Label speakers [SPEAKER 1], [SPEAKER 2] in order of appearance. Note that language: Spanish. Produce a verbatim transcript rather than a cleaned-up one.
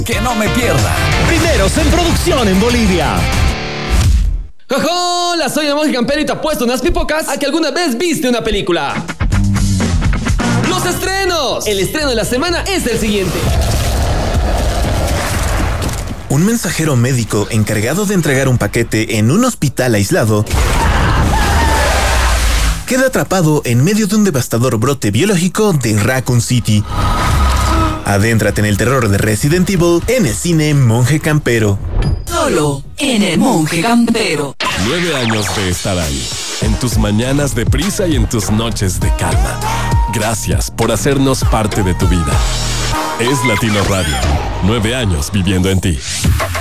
[SPEAKER 1] Que no me pierda.
[SPEAKER 2] Primeros en producción en Bolivia.
[SPEAKER 3] Hola, soy el monje campero y te apuesto unas pipocas a que alguna vez viste una película. ¡Los estrenos! El estreno de la semana es el siguiente.
[SPEAKER 4] Un mensajero médico encargado de entregar un paquete en un hospital aislado queda atrapado en medio de un devastador brote biológico de Raccoon City. Adéntrate en el terror de Resident Evil en el cine Monje Campero.
[SPEAKER 5] Solo en el Monje Campero.
[SPEAKER 6] Nueve años de estar ahí, en tus mañanas de prisa y en tus noches de calma. Gracias por hacernos parte de tu vida. Es Latino Radio. Nueve años viviendo en ti.